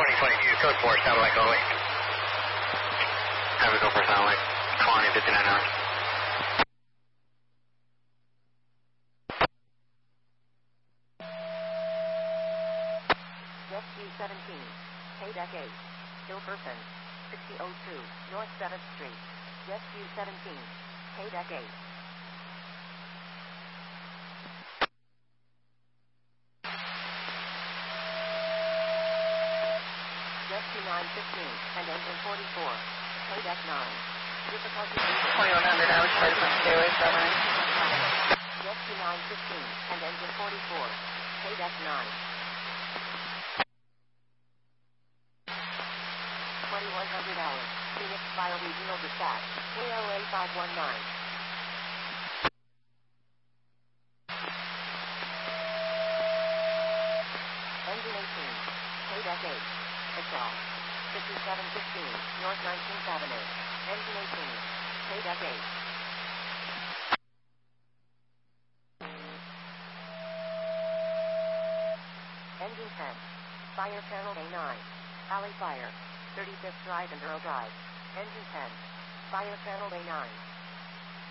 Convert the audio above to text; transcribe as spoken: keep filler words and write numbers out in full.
twenty twenty-two, code four, satellite go away. Have a go for satellite, twenty, fifty-nine hours. Rescue seventeen, K-Deck eight, Gilberton, sixty oh two, North seventh Street. Rescue seventeen, K-Deck eight. Rescue nine fifteen, and engine forty-four, K-Deck nine. Difficulty twenty-one hundred hours, try to put stay away from it. Rescue nine fifteen, and engine forty-four, K-Deck nine. twenty-one hundred hours, Phoenix Bioregional Dispatch, K L A five one nine. Engine eighteen, K-Deck eight, exhaust, fifty-seven fifteen, North nineteenth Avenue. Engine eighteen, K-Deck eight. Engine ten, Fire Channel A nine, Alley Fire, thirty-fifth Drive and Earl Drive. Engine ten, Fire Channel A nine.